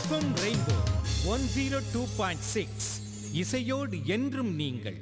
FM rainbow 102.6 இசையோடு என்றும் நீங்கள்.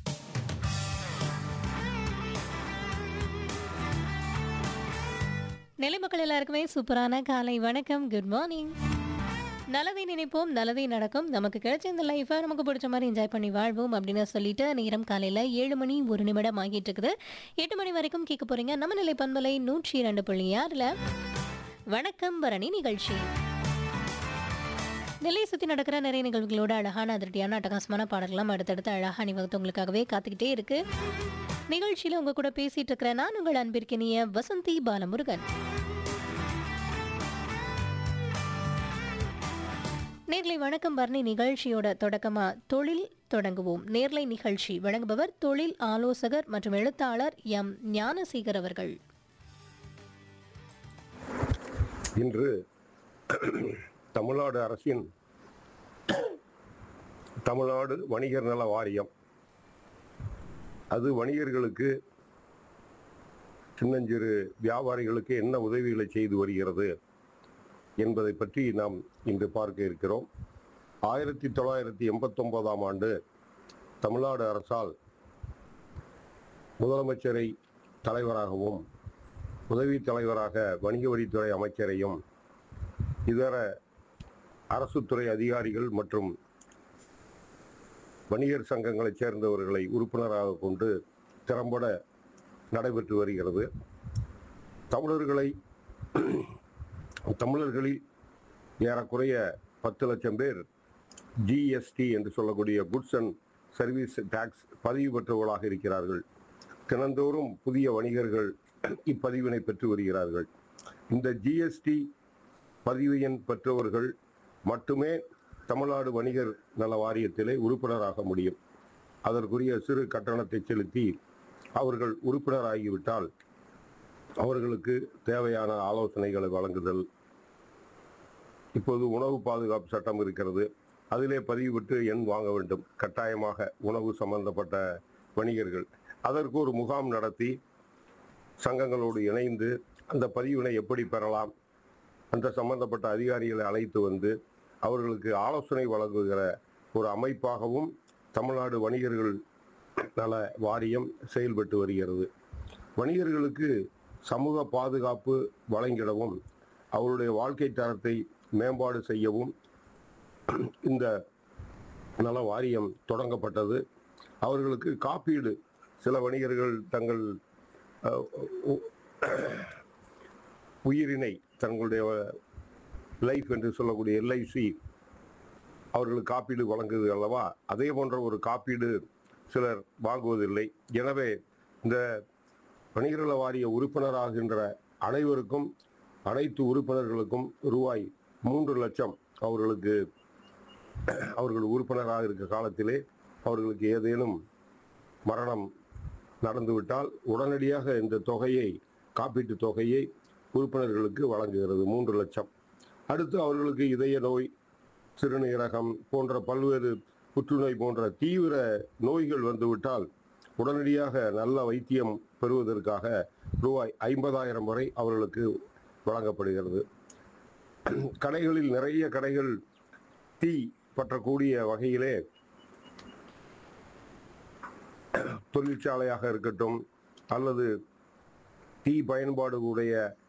நெல்லை மக்கள் எல்லாருக்குமே சூப்பரான காலை வணக்கம். Good morning. நல்லதை நினைப்போம், நல்லதே நடக்கும். நமக்கு கிடைச்ச இந்த லைஃபை நமக்கு பிடிச்ச மாதிரி என்ஜாய் பண்ணி வாழ்வோம் அப்படின்னு சொல்லிட்டு நேரம் காலையில் 7 மணி 1 நிமிடம் ஆகிட்டு இருக்குது. 8 மணி வரைக்கும் கேட்க போறீங்க நம்ம நிலை பண்பலை 102.6 வணக்கம் பரணி நிகழ்ச்சி. நெல்லையை சுற்றி நடக்கிற நிறைய நிகழ்வுகளோட அழகான அதிரடியான அட்டகாசமான பாடல்கள்லாம் அடுத்தடுத்து அழகாக அணிவகுத்து உங்களுக்காகவே காத்துக்கிட்டே இருக்கு. நிகழ்ச்சியில் உங்க கூட பேசிட்டு இருக்கிற நான் உங்கள் அன்பிற்கினிய வசந்தி பாலமுருகன். நேர்லை வணக்கம் பரணி நிகழ்ச்சியோட தொடக்கமா தொழில் தொடங்குவோம். நேர்லை நிகழ்ச்சி வழங்குபவர் தொழில் ஆலோசகர் மற்றும் எழுத்தாளர் எம் ஞானசேகர் அவர்கள். இன்று தமிழ்நாடு அரசின் தமிழ்நாடு வணிகர் நல வாரியம் அது வணிகர்களுக்கு சின்னஞ்சிறு வியாபாரிகளுக்கு என்ன உதவிகளை செய்து வருகிறது என்பதை பற்றி நாம் இன்று பார்க்க இருக்கிறோம். 1989ஆம் ஆண்டு தமிழ்நாடு அரசால் முதலமைச்சரை தலைவராகவும் உதவி தலைவராக வணிக வரித்துறை அமைச்சரையும் இதர அரசு துறை அதிகாரிகள் மற்றும் வணிகர் சங்கங்களைச் சேர்ந்தவர்களை உறுப்பினராக கொண்டு திறம்பட நடைபெற்று வருகிறது. தமிழர்களில் ஏறக்குறைய 10 லட்சம் பேர் ஜிஎஸ்டி என்று சொல்லக்கூடிய குட்ஸ் அண்ட் சர்வீஸ் டாக்ஸ் பதிவு பெற்றவர்களாக இருக்கிறார்கள். தினந்தோறும் புதிய வணிகர்கள் இப்பதிவினை பெற்று வருகிறார்கள். இந்த ஜிஎஸ்டி பதிவு எண் பெற்றவர்கள் மட்டுமே தமிழ்நாடு வணிகர் நல வாரியத்திலே உறுப்பினராக முடியும். அதற்குரிய சிறு கட்டணத்தை செலுத்தி அவர்கள் உறுப்பினராகிவிட்டால் அவர்களுக்கு தேவையான ஆலோசனைகளை வழங்குதல். இப்போது உணவு பாதுகாப்பு சட்டம் இருக்கிறது, அதிலே பதிவு பெற்று எண் வாங்க வேண்டும் கட்டாயமாக உணவு சம்பந்தப்பட்ட வணிகர்கள். அதற்கு ஒரு முகாம் நடத்தி சங்கங்களோடு இணைந்து அந்த பதிவினை எப்படி பெறலாம், அந்த சம்பந்தப்பட்ட அதிகாரிகளை அழைத்து வந்து அவர்களுக்கு ஆலோசனை வழங்குகிற ஒரு அமைப்பாகவும் தமிழ்நாடு வணிகர்கள் நல வாரியம் செயல்பட்டு வருகிறது. வணிகர்களுக்கு சமூக பாதுகாப்பு வழங்கிடவும் அவருடைய வாழ்க்கை தரத்தை மேம்பாடு செய்யவும் இந்த நல வாரியம் தொடங்கப்பட்டது. அவர்களுக்கு காப்பீடு, சில வணிகர்கள் தங்கள் உயிரினை தங்களுடைய லைஃப் என்று சொல்லக்கூடிய எல்ஐசி அவர்களுக்கு காப்பீடு வழங்குது அல்லவா, அதே போன்ற ஒரு காப்பீடு சிலர் வாங்குவதில்லை. எனவே இந்த வணிகர் வாரிய உறுப்பினராகின்ற அனைவருக்கும், அனைத்து உறுப்பினர்களுக்கும் ரூபாய் 3 லட்சம் அவர்கள் உறுப்பினராக இருக்க காலத்திலே அவர்களுக்கு ஏதேனும் மரணம் நடந்துவிட்டால் உடனடியாக இந்த தொகையை, காப்பீட்டு தொகையை உறுப்பினர்களுக்கு வழங்குகிறது 3 லட்சம். அடுத்து அவர்களுக்கு இதய நோய், சிறுநீரகம் போன்ற பல்வேறு புற்றுநோய் போன்ற தீவிர நோய்கள் வந்துவிட்டால் உடனடியாக நல்ல வைத்தியம் பெறுவதற்காக ரூபாய் 50,000 வரை அவர்களுக்கு வழங்கப்படுகிறது. கடைகளில் நிறைய கடைகள் தீ பற்றக்கூடிய வகையிலே, தொழிற்சாலையாக இருக்கட்டும் அல்லது தீ பயன்பாடு உடைய